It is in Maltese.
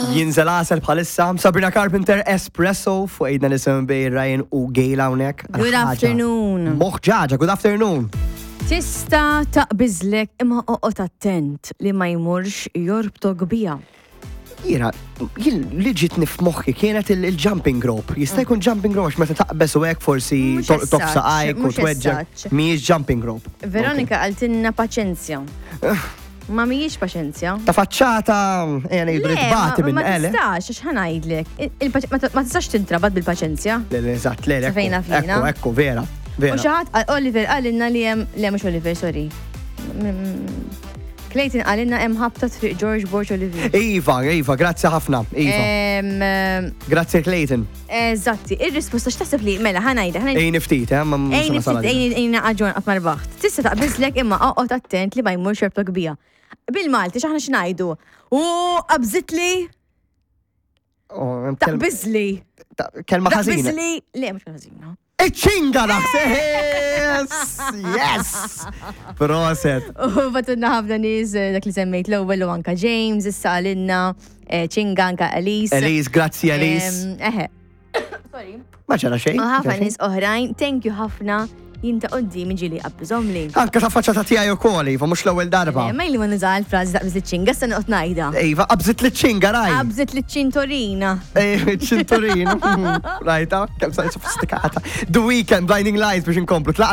Jinżel għasel bħalissa. Sabrina Carpenter, Espresso, fuq ejna nisim bej Ryan u Gail hawnhekk. Good afternoon. Moħġaġa, good afternoon. Tista taqbiżlek imma oqgħod attent li ma jmurx jorbtok bija. Jira, li ġitni f'moħħi kienet il-jumping rope. Jista' jkun jumping rope għax meta taqbes u hekk forsi tofsa għajk u tweġġek. Mhijiex jumping rope. Veronika għaltinna paċenzja. Ma mhijiex paċenzja. Ta' faċċata, ngħidu ritbati minn Ma tistax, għax ħanajdlek. Ma tistax tintrabat bil-paċenzja. Eżatt, le. Fejna fina. Ekku, vera. U xaħat, Oliver għalinna li jem, le mux Oliver, sorry. Clayton għalinna jem ħabta triq George Borch Oliver. Iva, grazzi ħafna. Grazzi Clayton. Eżatti, il-risposta x'taħseb li, mela, ħanajda. Ejn niftit, ma Ejn għagġon għatmar baħt. Tista taqbizlek imma oqgħod attent li ma jmur xerbtok bija. Bil-Malti, xaħna xnajdu. U qabżitli. Taqbizli. Kelma ħażina. Taqbizli. Le, mux ħażina. Iċċinga Yes! Proset. U batunna ħafna nies dak li semmejt l-ewwel u anka James, issa għalinna ċinga anka Elise. Elise, grazzi Elise. Sorry. Ma ċara xejn. Ħafna nies oħrajn, thank you ħafna. Jinta qoddim ġili qabbiżhom li. Anka ta' faċċata tiegħi wkoll, Iva, mhux l-ewwel darba. Ma li ma nuża l-frażi taqbiż iċ-ċinga, issa noqgħod ngħidha. Iva, qabżit liċ-ċinga raj. Qabżit liċ-ċintorina. ċintorina. Rajta, kemm sa sofistikata. The Weeknd, Blinding Lights biex inkomplu.